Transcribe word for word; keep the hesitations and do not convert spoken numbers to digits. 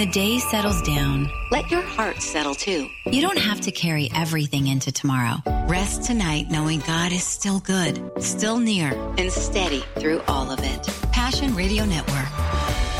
The day settles down. Let your heart settle too. You don't have to carry everything into tomorrow. Rest tonight knowing God is still good, still near, and steady through all of it. Passion Radio Network.